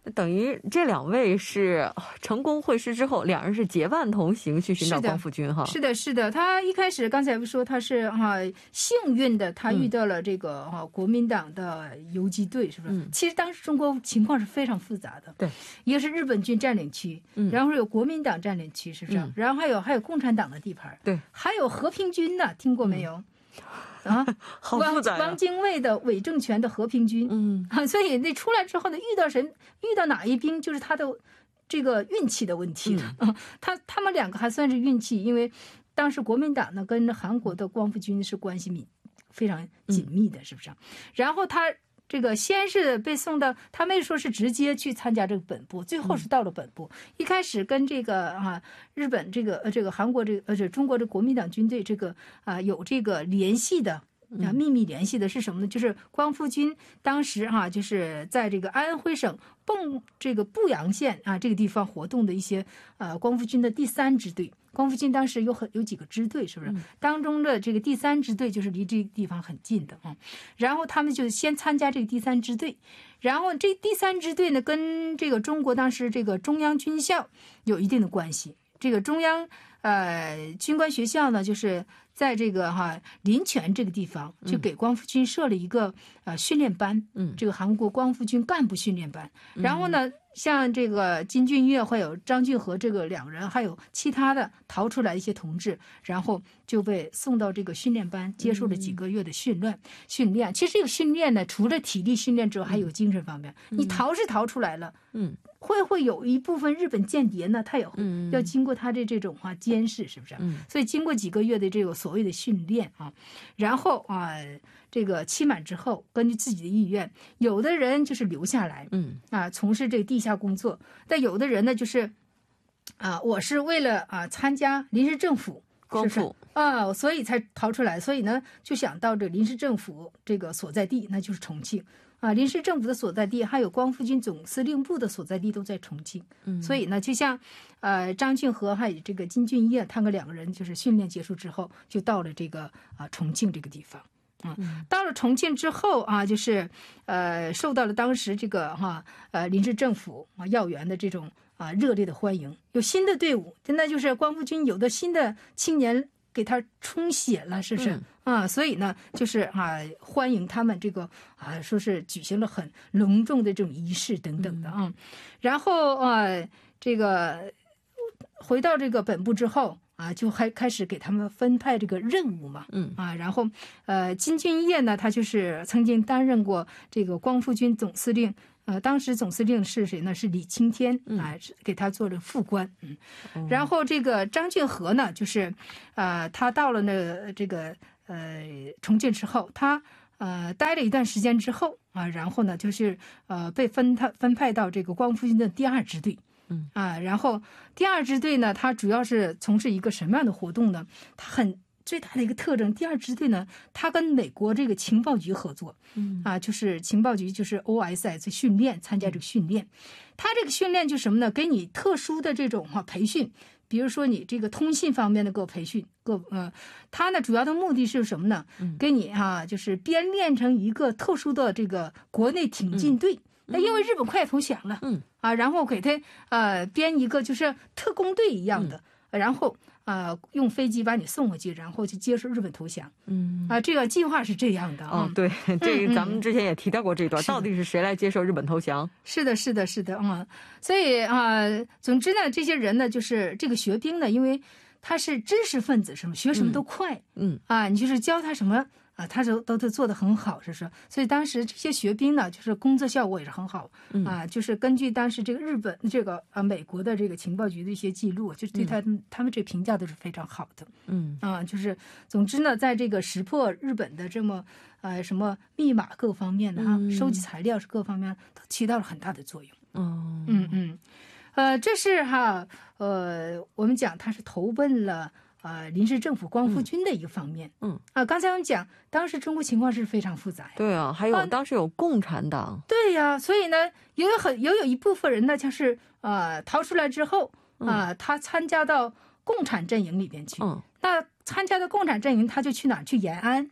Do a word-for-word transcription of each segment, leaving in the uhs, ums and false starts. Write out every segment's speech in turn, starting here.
等于这两位是成功会师之后，两人是结伴同行去寻找光复军哈。 是的，是的，他一开始刚才不说他是哈、啊、幸运的，他遇到了这个哈、啊、国民党的游击队，是不是？嗯、其实当时中国情况是非常复杂的， 对， 一个是日本军占领区，嗯、然后有国民党占领区，是不是？嗯、然后还有还有共产党的地盘， 对， 还有和平军呢，听过没有？嗯啊，好复杂、啊。 汪精卫的伪政权的和平军，嗯，啊，所以那出来之后呢，遇到谁，遇到哪一兵，就是他的这个运气的问题了。嗯、啊，他他们两个还算是运气，因为当时国民党呢跟韩国的光复军是关系密非常紧密的，是不是？嗯、然后他。这个先是被送到，他没说是直接去参加这个本部，最后是到了本部。嗯、一开始跟这个啊日本这个呃这个韩国这个呃这中国这国民党军队这个啊有这个联系的啊秘密联系的是什么呢？就是光复军当时哈、啊、就是在这个安徽省蚌这个阜阳县啊这个地方活动的一些呃光复军的第三支队。光复军当时有很有几个支队，是不是？嗯、当中的这个第三支队就是离这个地方很近的啊。然后他们就先参加这个第三支队，然后这第三支队呢跟这个中国当时这个中央军校有一定的关系。这个中央呃军官学校呢，就是在这个哈临泉这个地方，就给光复军设了一个呃训练班，嗯，这个韩国光复军干部训练班。然后呢，像这个金俊晔还有张俊和这个两人，还有其他的逃出来的一些同志，然后就被送到这个训练班，接受了几个月的训练。训练其实这个训练呢，除了体力训练之外，还有精神方面。你逃是逃出来了，嗯。会会有一部分日本间谍呢，他也要经过他的这种啊监视，是不是？嗯，所以经过几个月的这个所谓的训练啊，然后啊，这个期满之后，根据自己的意愿，有的人就是留下来，嗯啊，从事这个地下工作，但有的人呢，就是啊，我是为了啊参加临时政府。 光复啊，所以才逃出来，所以呢，就想到这临时政府这个所在地，那就是重庆啊。临时政府的所在地，还有光复军总司令部的所在地都在重庆。嗯，所以呢，就像呃张俊和还有这个金俊晔，他们两个人就是训练结束之后，就到了这个啊重庆这个地方。啊、嗯，到了重庆之后啊，就是呃受到了当时这个哈、啊、呃临时政府啊要员的这种啊热烈的欢迎，有新的队伍，那就是光复军有的新的青年给他充血了，是不是、嗯、啊？所以呢，就是啊欢迎他们这个啊说是举行了很隆重的这种仪式等等的啊，嗯、然后啊这个回到这个本部之后。啊，就还开始给他们分派这个任务嘛，嗯啊，然后呃，金俊晔呢，他就是曾经担任过这个光复军总司令，呃，当时总司令是谁呢？是李青天啊，给他做了副官，嗯，嗯然后这个张俊和呢，就是呃，他到了那个这个呃重庆之后，他呃待了一段时间之后啊，然后呢，就是呃被分他分派到这个光复军的第二支队。嗯啊，然后第二支队呢，它主要是从事一个什么样的活动呢？它很最大的一个特征，第二支队呢，它跟美国这个情报局合作，嗯啊，就是情报局就是 O S I 训练，参加这个训练。它这个训练就是什么呢？给你特殊的这种哈培训，比如说你这个通信方面的个培训，个呃，它呢主要的目的是什么呢？给你哈、啊、就是编练成一个特殊的这个国内挺进队。嗯那因为日本快要投降了，嗯啊，然后给他呃编一个就是特工队一样的，嗯、然后呃用飞机把你送回去，然后去接受日本投降，嗯啊，这个计划是这样的啊、 哦。对，这个咱们之前也提到过这段，嗯、到底是谁来接受日本投降？ 是的，是的，是的啊、嗯。所以啊、呃，总之呢，这些人呢，就是这个学兵呢，因为他是知识分子，什么学什么都快，嗯啊，你就是教他什么。啊，他都都都做得很好，是说，所以当时这些学兵呢，就是工作效果也是很好，嗯、啊，就是根据当时这个日本这个啊美国的这个情报局的一些记录，就是对他、嗯、他们这评价都是非常好的，嗯啊，就是总之呢，在这个识破日本的这么呃什么密码各方面的哈、嗯，收集材料是各方面都起到了很大的作用，哦、嗯嗯，呃，这是哈呃我们讲他是投奔了。呃，临时政府光复军的一个方面，嗯啊，刚才我们讲，当时中国情况是非常复杂， 对啊，还有、啊、当时有共产党， 对呀、啊，所以呢，也有很也有一部分人呢，就是呃逃出来之后啊、呃，他参加到共产阵营里边去，嗯，那参加到共产阵营，他就去哪儿？去延安，嗯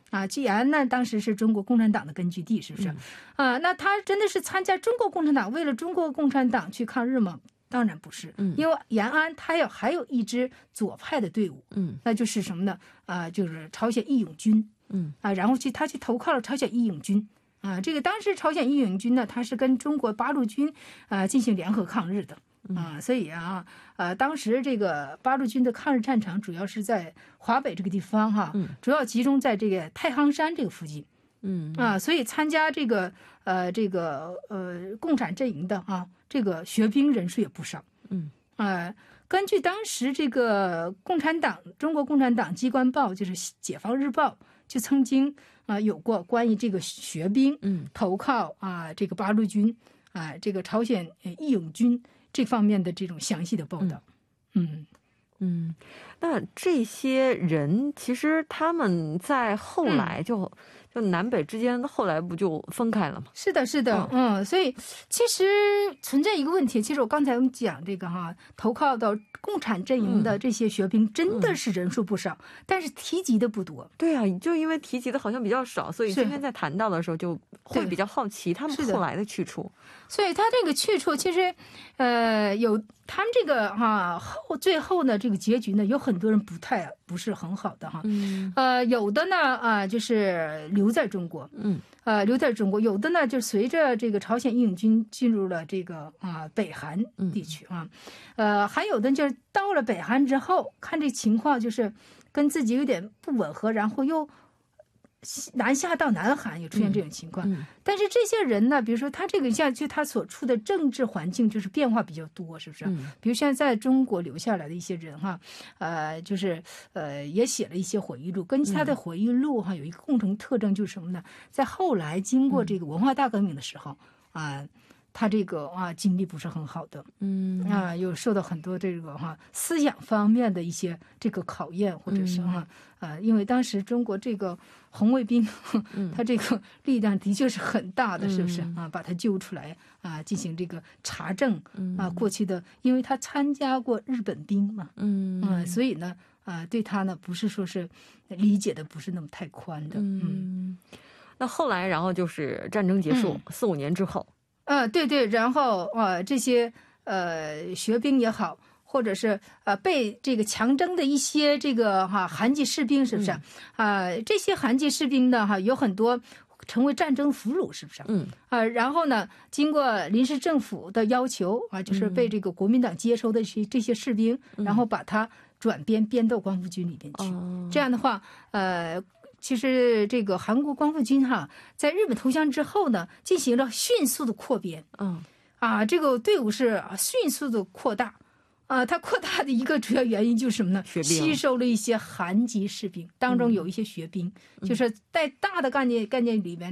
啊，济安呢当时是中国共产党的根据地，是不是？ 嗯、 啊，那他真的是参加中国共产党，为了中国共产党去抗日吗？当然不是， 嗯， 因为延安他有还有一支左派的队伍， 嗯， 那就是什么呢？啊，就是朝鲜义勇军， 嗯，啊， 然后去他去投靠了朝鲜义勇军，啊，这个当时朝鲜义勇军呢，他是跟中国八路军啊进行联合抗日的，啊，所以啊，呃，当时这个八路军的抗日战场主要是在华北这个地方哈， 嗯， 主要集中在这个太行山这个附近。 嗯啊，所以参加这个呃这个呃共产阵营的啊，这个学兵人数也不少。 嗯啊、呃，根据当时这个共产党中国共产党机关报，就是《解放日报》，就曾经啊、呃、有过关于这个学兵嗯投靠啊、呃、这个八路军啊、呃、这个朝鲜义勇军这方面的这种详细的报道。嗯嗯，那这些人其实他们在后来就。嗯就南北之间后来不就分开了吗？ 是的，是的，嗯, 嗯，所以其实存在一个问题，其实我刚才我们讲这个哈，投靠到共产阵营的这些学兵真的是人数不少，嗯、但是提及的不多。 对啊，就因为提及的好像比较少，所以今天在谈到的时候就会比较好奇他们后来的去处。 所以他这个去处其实，呃，有他们这个哈、啊、后最后呢这个结局呢，有很多人不太不是很好的哈， 嗯， 呃，有的呢啊就是留在中国， 嗯， 呃留在中国，有的呢就随着这个朝鲜义勇军进入了这个啊北韩地区啊，呃，还有的就是到了北韩之后，看这情况就是跟自己有点不吻合，然后又。南下到南韩也出现这种情况、嗯嗯、但是这些人呢，比如说他这个像就他所处的政治环境就是变化比较多，是不是、嗯、比如现在在中国留下来的一些人哈，呃就是呃也写了一些回忆录，根据他的回忆录哈、嗯、有一个共同特征就是什么呢，在后来经过这个文化大革命的时候啊、呃他这个啊经历不是很好的，嗯啊，有受到很多这个哈、啊、思想方面的一些这个考验，或者是哈、啊、呃，因为当时中国这个红卫兵，嗯、他这个力量的确是很大的，是不是、嗯、啊？把他揪出来啊，进行这个查证啊，过去的，因为他参加过日本兵嘛，嗯啊，所以呢啊，对他呢不是说是理解的不是那么太宽的，嗯。 嗯那后来，然后就是战争结束，四五、嗯、年之后。 呃，对对，然后呃，这些呃学兵也好，或者是呃被这个强征的一些这个哈、啊、韩籍士兵，是不是啊、嗯呃？这些韩籍士兵呢，哈有很多成为战争俘虏，是不是？嗯啊、呃，然后呢，经过临时政府的要求啊，就是被这个国民党接收的这些这些士兵，嗯、然后把他转编编到光复军里边去。嗯、这样的话，呃。其实这个韩国光复军哈，在日本投降之后呢，进行了迅速的扩编，嗯，啊，这个队伍是迅速的扩大，啊，它扩大的一个主要原因就是什么呢？吸收了一些韩籍士兵，当中有一些学兵，嗯、就是在大的概念概念里面。